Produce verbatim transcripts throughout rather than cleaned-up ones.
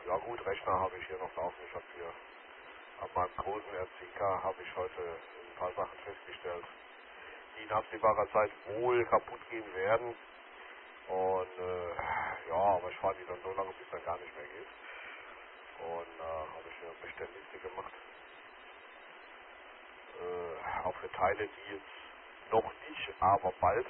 Ja gut, Rechner habe ich hier noch laufen. Ich habe hier an meinem großen R C K habe ich heute ein paar Sachen festgestellt, die in absehbarer Zeit wohl kaputt gehen werden. Und äh, ja, aber ich fahre die dann so lange, bis er gar nicht mehr geht. Und äh, habe ich eine Bestellliste gemacht. Äh, auch für Teile, die jetzt noch nicht, aber bald.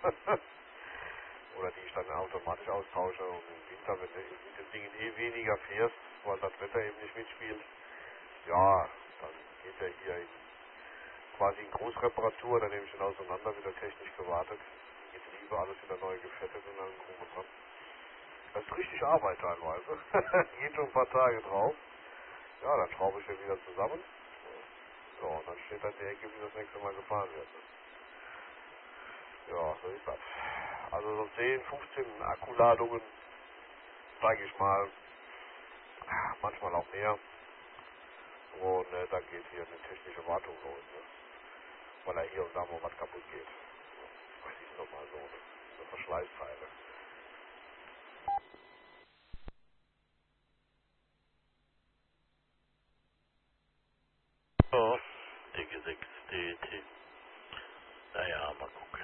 Oder die ich dann automatisch austausche. Und im Winter, wenn du mit den Dingen eh weniger fährst, weil das Wetter eben nicht mitspielt, ja, dann geht er hier in quasi in Großreparatur, dann nehme ich ihn auseinander, wieder technisch gewartet, Getriebe, alles wieder neu gefettet und dann drum und dran. Das ist richtig Arbeit teilweise. Geht schon ein paar Tage drauf. Ja, dann schraube ich ihn wieder zusammen. So, und dann steht dann die Ecke, wie das nächste Mal gefahren wird. Ja, so ist das. Also so zehn, fünfzehn Akkuladungen, sage ich mal, manchmal auch mehr. Und äh, dann geht hier eine technische Wartung los, ne? Weil er hier und da mal was kaputt geht. Das ist nochmal so, ne? So Verschleißteile. Ja, dicke sechs D T. Naja, mal gucken.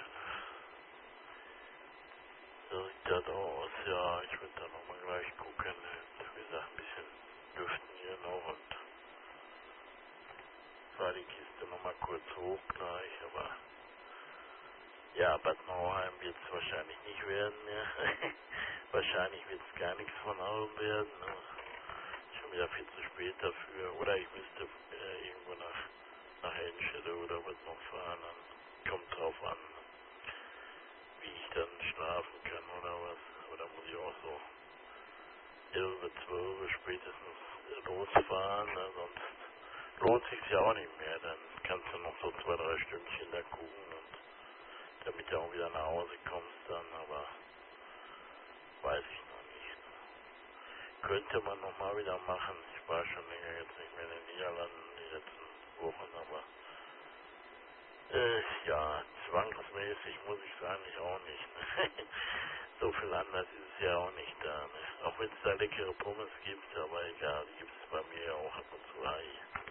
So sieht das aus. Ja, ich würde da nochmal gleich gucken. Wie gesagt, ein bisschen lüften hier noch und fahr die Kiste nochmal kurz hoch gleich, aber ja, Bad Nauheim wird es wahrscheinlich nicht werden, ja. Wahrscheinlich wird es gar nichts von allem werden. Ne? Schon wieder viel zu spät dafür. Oder ich müsste äh, irgendwo nach, nach Enschede oder was noch fahren. Dann kommt drauf an, wie ich dann schlafen kann oder was. Oder muss ich auch so elf, zwölf spätestens losfahren, ne? Sonst lohnt sich ja auch nicht mehr. Dann kannst du noch so zwei, drei Stündchen da gucken und damit du auch wieder nach Hause kommst dann, aber weiß ich noch nicht. Könnte man nochmal wieder machen. Ich war schon länger jetzt nicht mehr in den Niederlanden die letzten Wochen, aber äh, ja, zwangsmäßig muss ich es eigentlich auch nicht. Ne? So viel anders ist es ja auch nicht da. Ne? Auch wenn es da leckere Pommes gibt, aber egal, die gibt es bei mir ja auch ab und zu. Ei.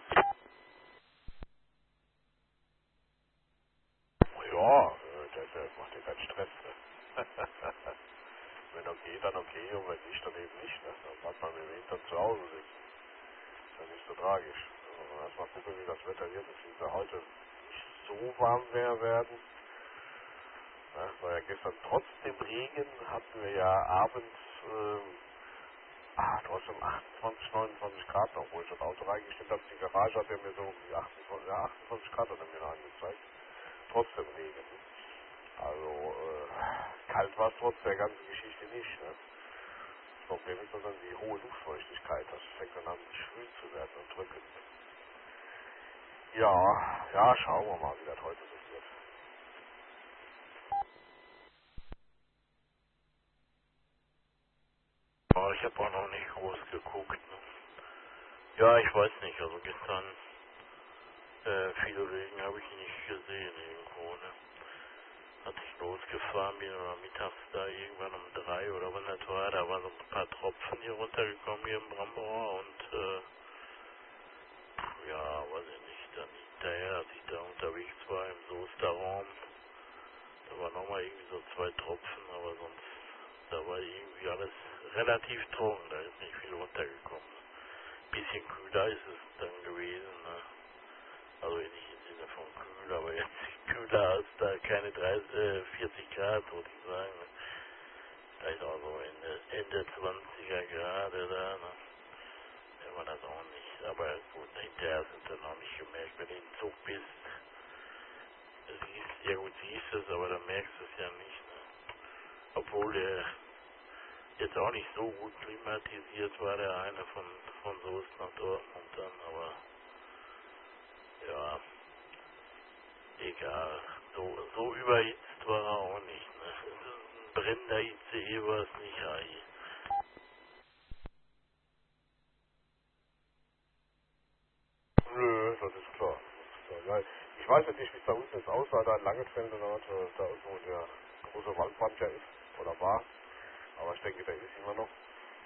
Ja, äh, das, das macht dir keinen Stress, ne? Wenn okay, dann okay, und wenn nicht, dann eben nicht, ne? Dann bleibt man im Winter zu Hause sitzen. Ist ja nicht so tragisch. Also erstmal gucken, wie das Wetter wird. Es wird ja heute nicht so warm mehr werden. Ne? Weil ja gestern trotz dem Regen hatten wir ja abends ähm, ah, trotzdem achtundzwanzig, neunundzwanzig Grad, obwohl ich das Auto reingestellt habe. Die Garage hat er mir so um die achtundzwanzig, ja, achtundzwanzig Grad hat er mir noch angezeigt. Trotzdem Regen. Also äh, kalt war es trotz der ganzen Geschichte nicht. Ne? Das Problem ist dann die hohe Luftfeuchtigkeit. Das fängt dann an schwül zu werden und drückend. Ja, ja, schauen wir mal, wie das heute so wird. Aber ich habe auch noch nicht groß geguckt. Ne? Ja, ich weiß nicht, also gestern äh, viel Regen habe ich nicht gesehen irgendwo. Ne? Als ich losgefahren bin oder mittags da irgendwann um drei oder wann das war, da waren so ein paar Tropfen hier runtergekommen hier im Brambauer und äh, ja, weiß ich nicht, dann hinterher, als ich da unterwegs war im Soesterraum, da war nochmal irgendwie so zwei Tropfen, aber sonst, da war irgendwie alles relativ trocken, da ist nicht viel runtergekommen. Bisschen kühler ist es dann gewesen, ne? Also nicht im Sinne von kühl, aber jetzt kühler als da keine dreißig, äh, vierzig Grad, würde ich sagen. Ne? Vielleicht auch so Ende, Ende zwanziger Grad da, ne? Ja, war das auch nicht. Aber gut, hinterher sind dann auch nicht gemerkt, wenn du im Zug bist, siehst, ja gut, siehst es, aber dann merkst du es ja nicht, ne? Obwohl der jetzt auch nicht so gut klimatisiert war, der eine von, von Soest nach Dortmund dann, aber ja, egal. So, so überhitzt war er auch nicht, ne? Ein brennender I C E war es nicht, Hai. Nö, das ist klar. Das ist klar. Ja, ich weiß jetzt nicht, wie es da unten jetzt aussah, da in Langenfeld oder was, da irgendwo der große Waldbrand ja ist oder war. Aber ich denke, der ist immer noch.